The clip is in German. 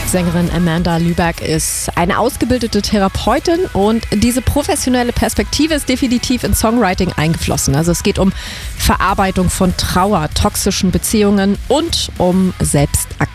Sängerin Amanda Lüberg ist eine ausgebildete Therapeutin und diese professionelle Perspektive ist definitiv ins Songwriting eingeflossen. Also es geht um Verarbeitung von Trauer, toxischen Beziehungen und um Selbstakzeptanz.